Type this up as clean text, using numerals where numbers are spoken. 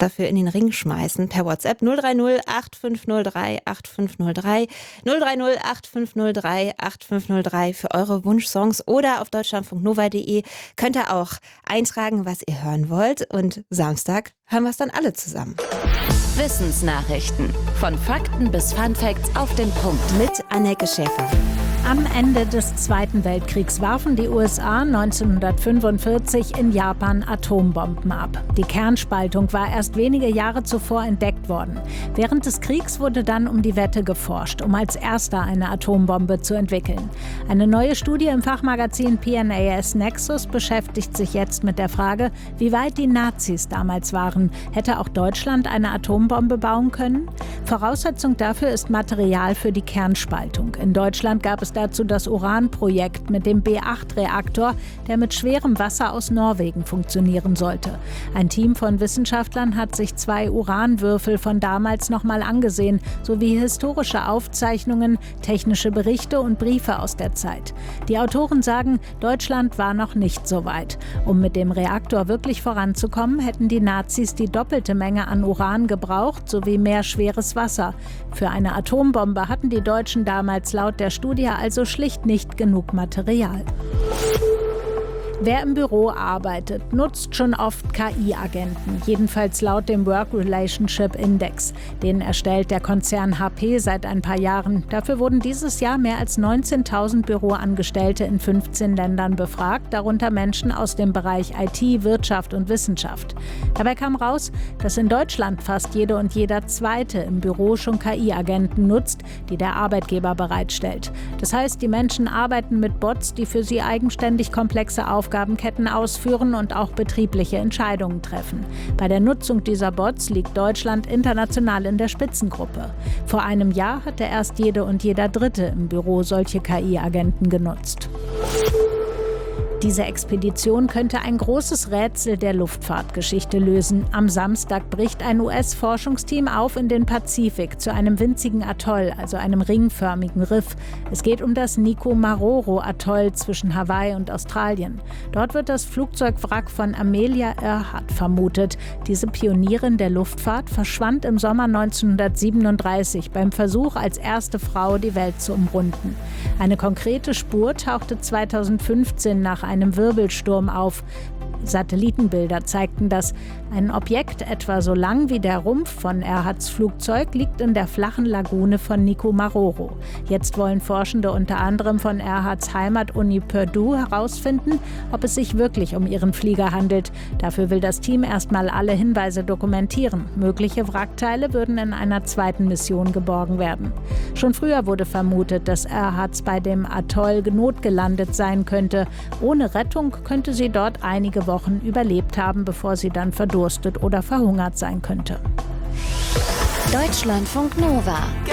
dafür in den Ring schmeißen. Per WhatsApp 030 8503 8503 030 8503 8503 für eure Wunschsongs oder auf deutschlandfunknova.de könnt ihr auch eintragen, was ihr hören wollt. Und Samstag hören wir es dann alle zusammen. Wissensnachrichten. Von Fakten bis Funfacts auf den Punkt. Mit Anneke Schäfer. Am Ende des Zweiten Weltkriegs warfen die USA 1945 in Japan Atombomben ab. Die Kernspaltung war erst wenige Jahre zuvor entdeckt worden. Während des Kriegs wurde dann um die Wette geforscht, um als erster eine Atombombe zu entwickeln. Eine neue Studie im Fachmagazin PNAS Nexus beschäftigt sich jetzt mit der Frage, wie weit die Nazis damals waren. Hätte auch Deutschland eine Atombombe bauen können? Voraussetzung dafür ist Material für die Kernspaltung. In Deutschland gab es dazu das Uran-Projekt mit dem B8-Reaktor, der mit schwerem Wasser aus Norwegen funktionieren sollte. Ein Team von Wissenschaftlern hat sich 2 Uranwürfel von damals nochmal angesehen, sowie historische Aufzeichnungen, technische Berichte und Briefe aus der Zeit. Die Autoren sagen, Deutschland war noch nicht so weit. Um mit dem Reaktor wirklich voranzukommen, hätten die Nazis die doppelte Menge an Uran gebraucht, sowie mehr schweres Wasser. Für eine Atombombe hatten die Deutschen damals laut der Studie also schlicht nicht genug Material. Wer im Büro arbeitet, nutzt schon oft KI-Agenten, jedenfalls laut dem Work Relationship Index. Den erstellt der Konzern HP seit ein paar Jahren. Dafür wurden dieses Jahr mehr als 19.000 Büroangestellte in 15 Ländern befragt, darunter Menschen aus dem Bereich IT, Wirtschaft und Wissenschaft. Dabei kam raus, dass in Deutschland fast jede und jeder Zweite im Büro schon KI-Agenten nutzt, die der Arbeitgeber bereitstellt. Das heißt, die Menschen arbeiten mit Bots, die für sie eigenständig komplexe Aufgabenketten ausführen und auch betriebliche Entscheidungen treffen. Bei der Nutzung dieser Bots liegt Deutschland international in der Spitzengruppe. Vor einem Jahr hatte erst jede und jeder Dritte im Büro solche KI-Agenten genutzt. Diese Expedition könnte ein großes Rätsel der Luftfahrtgeschichte lösen. Am Samstag bricht ein US-Forschungsteam auf in den Pazifik zu einem winzigen Atoll, also einem ringförmigen Riff. Es geht um das Nikomaroro-Atoll zwischen Hawaii und Australien. Dort wird das Flugzeugwrack von Amelia Earhart vermutet. Diese Pionierin der Luftfahrt verschwand im Sommer 1937 beim Versuch, als erste Frau die Welt zu umrunden. Eine konkrete Spur tauchte 2015 nach einem Wirbelsturm auf. Satellitenbilder zeigten das. Ein Objekt etwa so lang wie der Rumpf von Earharts Flugzeug liegt in der flachen Lagune von Nikomaroro. Jetzt wollen Forschende unter anderem von Earharts Heimat-Uni Purdue herausfinden, ob es sich wirklich um ihren Flieger handelt. Dafür will das Team erstmal alle Hinweise dokumentieren. Mögliche Wrackteile würden in einer zweiten Mission geborgen werden. Schon früher wurde vermutet, dass Earhart bei dem Atoll notgelandet sein könnte. Ohne Rettung könnte sie dort einige Wochen überlebt haben, bevor sie dann verdurstet oder verhungert sein könnte. Deutschlandfunk Nova.